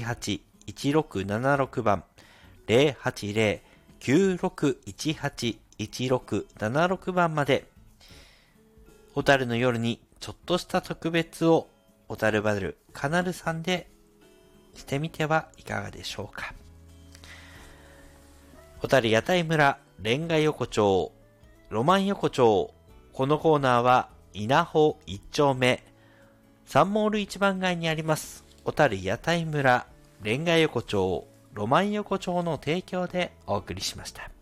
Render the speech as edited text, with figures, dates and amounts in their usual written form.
080-9676番、080-9618-1676番まで、小樽の夜にちょっとした特別を小樽バルカナルさんでしてみてはいかがでしょうか。小樽屋台村レンガ横丁ロマン横丁、このコーナーは稲穂一丁目サンモール一番街にあります小樽屋台村レンガ横丁ロマン横丁の提供でお送りしました。